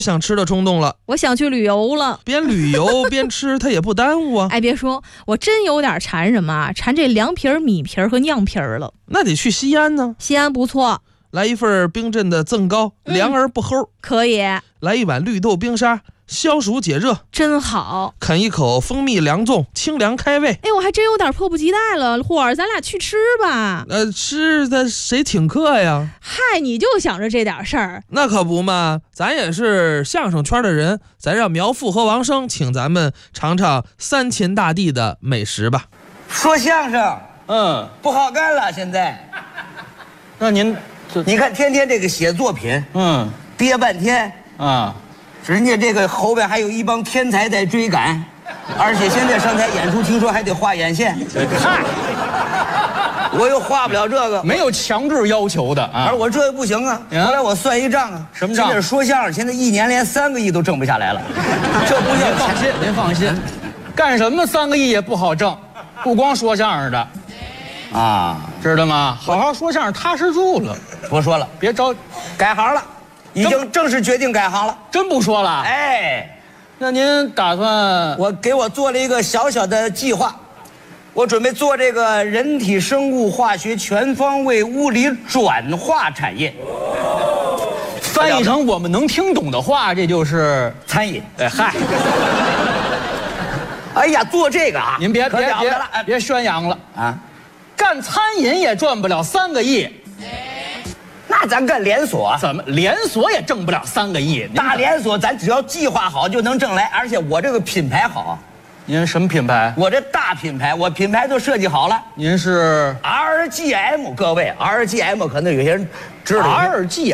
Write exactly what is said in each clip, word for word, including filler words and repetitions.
想吃的冲动了， 我想去旅游了。 边旅游边吃，它也不耽误啊。 哎，别说，我真有点馋什么啊？馋这凉皮儿、米皮儿和酿皮儿了。 那得去西安呢。 西安不错， 来一份冰镇的赠糕， 嗯、 凉而不齁。 可以。 来一碗绿豆冰沙，消暑解热， 真好。 啃一口蜂蜜凉粽，清凉开胃。 哎，我还真有点迫不及待了，霍儿，咱俩去吃吧。 呃，吃的谁请客呀？ 嗨，你就想着这点事儿。 那可不嘛，咱也是相声圈的人，咱让苗阜和王声请咱们尝尝三秦大地的美食吧。 说相声， 嗯， 不好干了，现在。 那您这， 你看天天这个写作品， 嗯， 憋半天啊。 人家这个后边还有一帮天才在追赶，而且现在上台演出，听说还得画眼线。 嗨， 我又画不了这个， 没有强制要求的啊。 而我这不行啊。 嗯、 后来我算一账啊， 什么账？ 现在说相声，现在一年连三个亿都挣不下来了。这不您放心，您放心，干什么三个亿也不好挣，不光说相声的， 啊， 知道吗？好好说相声，踏实住了。 不说了， 别着， 改行了。已经正式决定改行了， 真不说了。 哎， 那您打算？ 我给我做了一个小小的计划，我准备做这个人体生物化学全方位物理转化产业。 翻译成我们能听懂的话，这就是餐饮。 哎嗨， 哎呀，做这个啊， 您别别别了， 别宣扬了啊！ 干餐饮也赚不了三个亿。 那咱干连锁， 怎么连锁也挣不了三个亿？ 大连锁咱只要计划好就能挣来，而且我这个品牌好。 您什么品牌？ 我这大品牌，我品牌都设计好了。 您是 R G M， 各位 R G M 可能有些人知道。 R G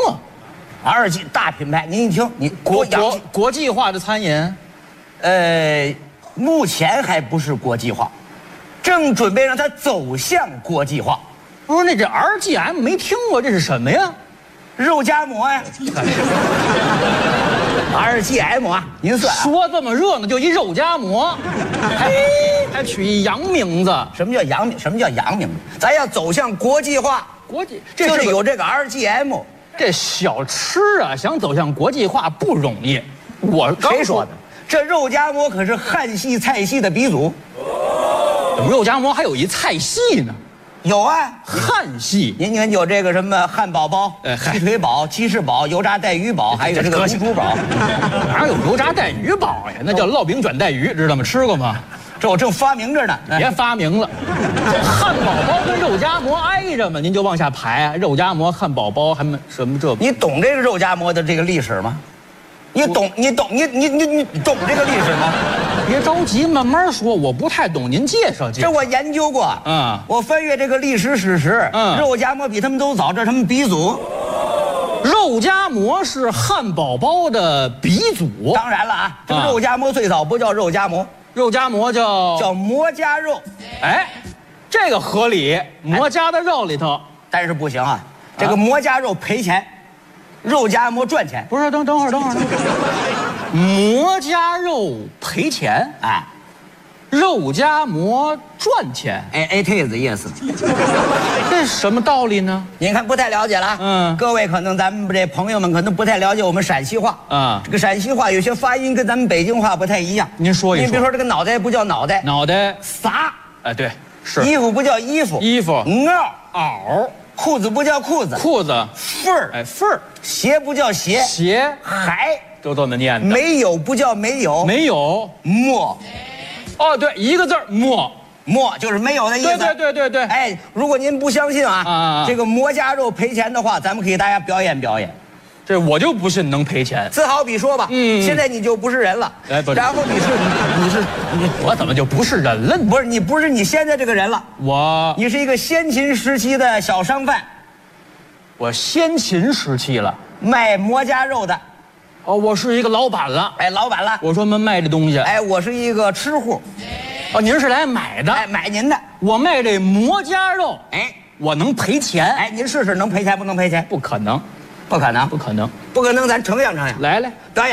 M，R G 大品牌，您一听，你国国国际化的餐饮， 呃，目前还不是国际化，正准备让它走向国际化。 不是，那这 R G M 没听过，这是什么呀？ 肉夹馍呀。R G M 啊，您算、啊、 说这么热闹，就一肉夹馍，还还取一洋名字。 什么叫洋名？什么叫洋名字？咱要走向国际化， 国际这就是有这个 R G M。 这小吃啊，想走向国际化不容易。我谁说的？这肉夹馍可是汉系菜系的鼻祖。 怎么肉夹馍还有一菜系呢？ 有啊， 汉系， 您看有这个什么汉堡包、 呃、 鸡腿堡、鸡翅堡、油炸带鱼堡，还有这个卤猪堡。 哪有油炸带鱼堡呀？那叫烙饼卷带鱼，知道吗？吃过吗？ 这我正发明着呢。 别发明了，汉堡包跟肉夹馍挨着嘛，您就往下排，肉夹馍、汉堡包，还没什么这？ 你懂这个肉夹馍的这个历史吗？你懂？你懂？你你你你懂这个历史吗？ 别着急，慢慢说，我不太懂，您介绍介绍。 这我研究过， 嗯， 我翻阅这个历史史实，嗯，肉夹馍比他们都早，这是他们鼻祖。 肉夹馍是汉堡包的鼻祖。 当然了啊，这个肉夹馍最早不叫肉夹馍， 肉夹馍叫叫馍夹肉。 哎，这个合理，馍夹在肉里头， 但是不行啊，这个馍夹肉赔钱，肉夹馍赚钱。 不是，等等会儿，等会儿，等会儿。馍夹肉赔钱， 哎， 肉夹馍赚钱， 哎 ，it is yes， 这是什么道理呢？ 您看不太了解了，嗯，各位可能咱们这朋友们可能不太了解我们陕西话啊，这个陕西话有些发音跟咱们北京话不太一样。 您说一说， 你比如说这个脑袋不叫脑袋， 脑袋撒， 哎对，是衣服不叫衣服， 衣服袄袄， 裤子不叫裤子， 裤子份儿， 哎份儿， 鞋不叫鞋， 鞋还。 都这么念的， 没有不叫没有， 没有没， 哦对，一个字没， 没就是没有的意思。 对对对对对。 哎，如果您不相信啊，啊这个馍夹肉赔钱的话，咱们可以大家表演表演。 这我就不信能赔钱。 自好比说吧，嗯，现在你就不是人了， 哎不是， 然后你是你你是你， 我怎么就不是人了？ 不是你不是你现在这个人了， 我你是一个先秦时期的小商贩， 我先秦时期了， 卖馍夹肉的。 哦，我是一个老板了， 哎，老板了。 我专门卖这东西。 哎，我是一个吃户。 哦，您是来买的？ 哎，买您的。 我卖这馍夹肉， 哎， 我能赔钱？ 哎，您试试能赔钱不能赔钱？ 不可能， 不可能， 不可能， 不可能，咱承样承样。 来来， 表演。